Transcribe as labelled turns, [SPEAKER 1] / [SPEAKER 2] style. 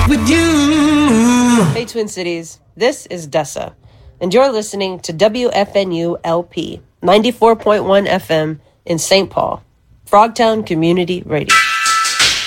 [SPEAKER 1] with you.
[SPEAKER 2] Hey, Twin Cities. This is Dessa, and you're listening to WFNU LP 94.1 FM in St. Paul, Frogtown Community Radio.